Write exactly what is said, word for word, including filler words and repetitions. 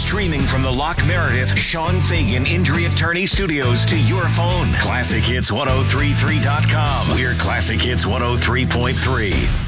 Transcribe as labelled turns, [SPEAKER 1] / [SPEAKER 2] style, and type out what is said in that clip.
[SPEAKER 1] Streaming from the Lock Meredith Sean Fagan Injury Attorney Studios to your phone. classic hits ten thirty-three dot com. We're Classic Hits one oh three point three.